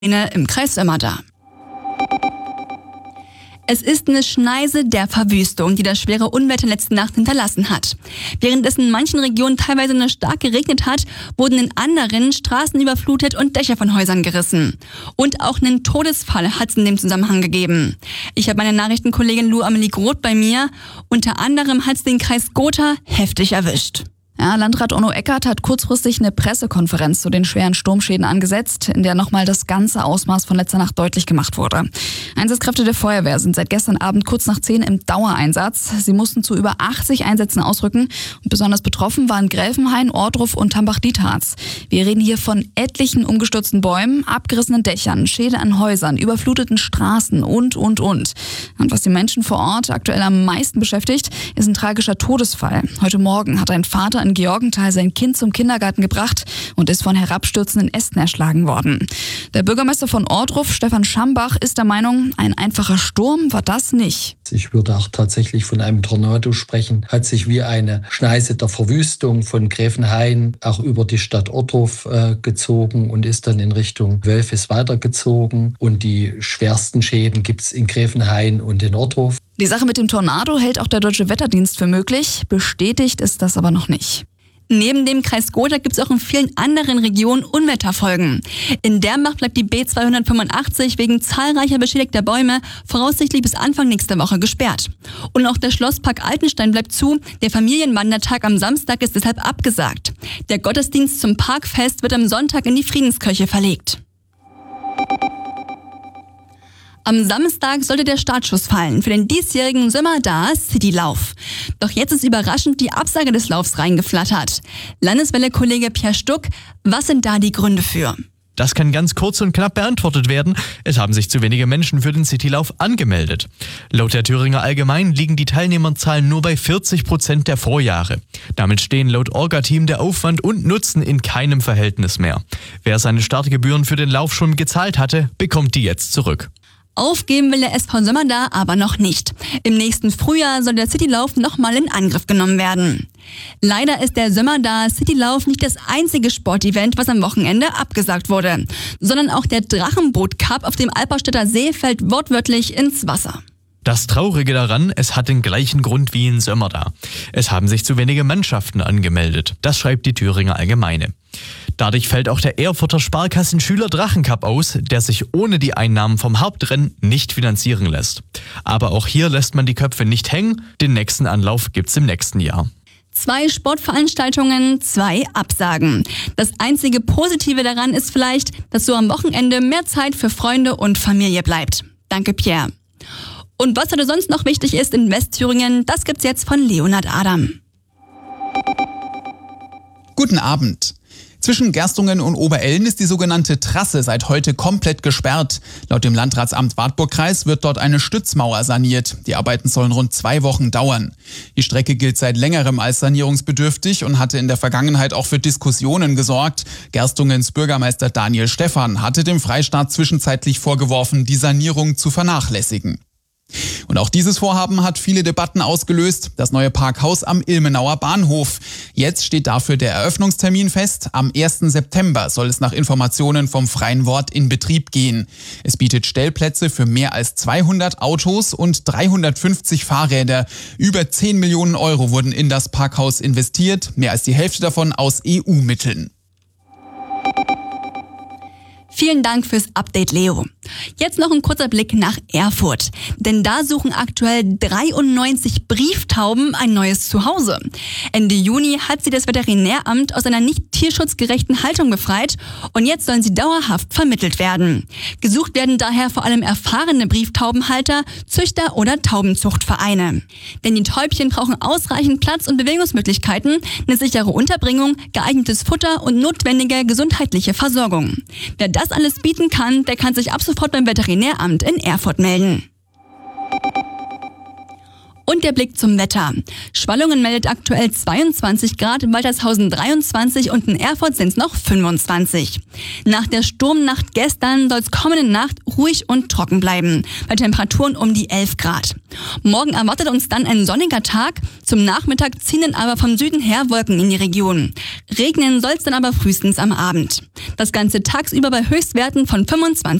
im Kreis Sömmerda. Es ist eine Schneise der Verwüstung, die das schwere Unwetter letzte Nacht hinterlassen hat. Während es in manchen Regionen teilweise nur stark geregnet hat, wurden in anderen Straßen überflutet und Dächer von Häusern gerissen. Und auch einen Todesfall hat es in dem Zusammenhang gegeben. Ich habe meine Nachrichtenkollegin Lou Amelie Groth bei mir. Unter anderem hat es den Kreis Gotha heftig erwischt. Ja, Landrat Onno Eckert hat kurzfristig eine Pressekonferenz zu den schweren Sturmschäden angesetzt, in der nochmal das ganze Ausmaß von letzter Nacht deutlich gemacht wurde. Einsatzkräfte der Feuerwehr sind seit gestern Abend kurz nach 10 im Dauereinsatz. Sie mussten zu über 80 Einsätzen ausrücken. Und besonders betroffen waren Gräfenhain, Ohrdruf und Tambach-Dietharz. Wir reden hier von etlichen umgestürzten Bäumen, abgerissenen Dächern, Schäden an Häusern, überfluteten Straßen und. Und was die Menschen vor Ort aktuell am meisten beschäftigt, ist ein tragischer Todesfall. Heute Morgen hat ein Vater in Georgenthal sein Kind zum Kindergarten gebracht und ist von herabstürzenden Ästen erschlagen worden. Der Bürgermeister von Ohrdruf, Stefan Schambach, ist der Meinung, ein einfacher Sturm war das nicht. Ich würde auch tatsächlich von einem Tornado sprechen. Hat sich wie eine Schneise der Verwüstung von Gräfenhain auch über die Stadt Ohrdruf gezogen und ist dann in Richtung Wölfis weitergezogen. Und die schwersten Schäden gibt es in Gräfenhain und in Ohrdruf. Die Sache mit dem Tornado hält auch der Deutsche Wetterdienst für möglich. Bestätigt ist das aber noch nicht. Neben dem Kreis Gotha gibt es auch in vielen anderen Regionen Unwetterfolgen. In Dernbach bleibt die B285 wegen zahlreicher beschädigter Bäume voraussichtlich bis Anfang nächster Woche gesperrt. Und auch der Schlosspark Altenstein bleibt zu. Der Familienwandertag am Samstag ist deshalb abgesagt. Der Gottesdienst zum Parkfest wird am Sonntag in die Friedenskirche verlegt. Am Samstag sollte der Startschuss fallen für den diesjährigen Sömmerda Citylauf. Doch jetzt ist überraschend die Absage des Laufs reingeflattert. Landeswelle-Kollege Pierre Stuck, was sind da die Gründe für? Das kann ganz kurz und knapp beantwortet werden. Es haben sich zu wenige Menschen für den Citylauf angemeldet. Laut der Thüringer Allgemein liegen die Teilnehmerzahlen nur bei 40% der Vorjahre. Damit stehen laut Orga-Team der Aufwand und Nutzen in keinem Verhältnis mehr. Wer seine Startgebühren für den Lauf schon gezahlt hatte, bekommt die jetzt zurück. Aufgeben will der SV Sömmerda aber noch nicht. Im nächsten Frühjahr soll der Citylauf nochmal in Angriff genommen werden. Leider ist der Sömmerda Citylauf nicht das einzige Sportevent, was am Wochenende abgesagt wurde, sondern auch der Drachenboot Cup auf dem Alperstädter See fällt wortwörtlich ins Wasser. Das Traurige daran, es hat den gleichen Grund wie in Sömmerda. Es haben sich zu wenige Mannschaften angemeldet. Das schreibt die Thüringer Allgemeine. Dadurch fällt auch der Erfurter Sparkassen-Schüler Drachencup aus, der sich ohne die Einnahmen vom Hauptrennen nicht finanzieren lässt. Aber auch hier lässt man die Köpfe nicht hängen. Den nächsten Anlauf gibt's im nächsten Jahr. 2 Sportveranstaltungen, 2 Absagen. Das einzige Positive daran ist vielleicht, dass so am Wochenende mehr Zeit für Freunde und Familie bleibt. Danke, Pierre. Und was heute sonst noch wichtig ist in Westthüringen, das gibt's jetzt von Leonhard Adam. Guten Abend. Zwischen Gerstungen und Oberelln ist die sogenannte Trasse seit heute komplett gesperrt. Laut dem Landratsamt Wartburgkreis wird dort eine Stützmauer saniert. Die Arbeiten sollen rund 2 Wochen dauern. Die Strecke gilt seit längerem als sanierungsbedürftig und hatte in der Vergangenheit auch für Diskussionen gesorgt. Gerstungens Bürgermeister Daniel Stephan hatte dem Freistaat zwischenzeitlich vorgeworfen, die Sanierung zu vernachlässigen. Und auch dieses Vorhaben hat viele Debatten ausgelöst. Das neue Parkhaus am Ilmenauer Bahnhof. Jetzt steht dafür der Eröffnungstermin fest. Am 1. September soll es nach Informationen vom Freien Wort in Betrieb gehen. Es bietet Stellplätze für mehr als 200 Autos und 350 Fahrräder. Über 10 Millionen Euro wurden in das Parkhaus investiert. Mehr als die Hälfte davon aus EU-Mitteln. Vielen Dank fürs Update, Leo. Jetzt noch ein kurzer Blick nach Erfurt. Denn da suchen aktuell 93 Brieftauben ein neues Zuhause. Ende Juni hat sie das Veterinäramt aus einer nicht tierschutzgerechten Haltung befreit und jetzt sollen sie dauerhaft vermittelt werden. Gesucht werden daher vor allem erfahrene Brieftaubenhalter, Züchter oder Taubenzuchtvereine. Denn die Täubchen brauchen ausreichend Platz und Bewegungsmöglichkeiten, eine sichere Unterbringung, geeignetes Futter und notwendige gesundheitliche Versorgung. Wer das alles bieten kann, der kann sich ab sofort beim Veterinäramt in Erfurt melden. Und der Blick zum Wetter. Schwallungen meldet aktuell 22 Grad, in Waltershausen 23 und in Erfurt sind es noch 25. Nach der Sturmnacht gestern soll es kommende Nacht ruhig und trocken bleiben, bei Temperaturen um die 11 Grad. Morgen erwartet uns dann ein sonniger Tag, zum Nachmittag ziehen dann aber vom Süden her Wolken in die Region. Regnen soll es dann aber frühestens am Abend. Das Ganze tagsüber bei Höchstwerten von 25